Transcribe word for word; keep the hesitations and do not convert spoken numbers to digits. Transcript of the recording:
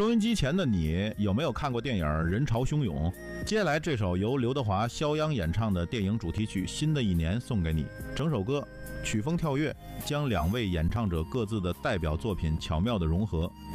收音机前的你有没有看过电影《人潮汹涌》？接下来这首由刘德华、肖央演唱的电影主题曲《新的一年》送给你。整首歌曲风跳跃，将两位演唱者各自的代表作品巧妙地融合。